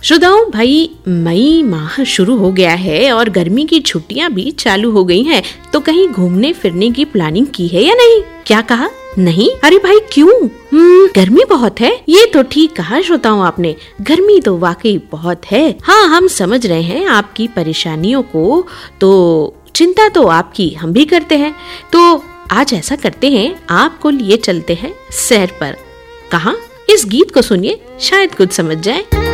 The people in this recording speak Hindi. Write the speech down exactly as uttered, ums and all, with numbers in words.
श्रोताओं, भाई मई माह शुरू हो गया है और गर्मी की छुट्टियां भी चालू हो गई हैं, तो कहीं घूमने फिरने की प्लानिंग की है या नहीं? क्या कहा? नहीं? अरे भाई क्यों? हम्म, गर्मी बहुत है। ये तो ठीक कहा श्रोताओं आपने, गर्मी तो वाकई बहुत है। हाँ, हम समझ रहे हैं आपकी परेशानियों को, तो चिंता तो आपकी हम भी करते हैं। तो आज ऐसा करते हैं, आपको लिए चलते हैं सैर पर। कहाँ? इस गीत को सुनिए, शायद कुछ समझ जाए।